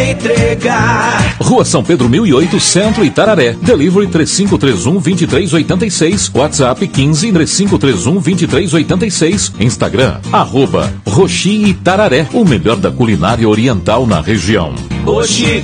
entregar. Rua São Pedro 1008, Centro, Itararé. Delivery 3531-2386. WhatsApp 15-3531-2386. Instagram, @Roxi Itararé. O melhor da culinária oriental na região. Roxi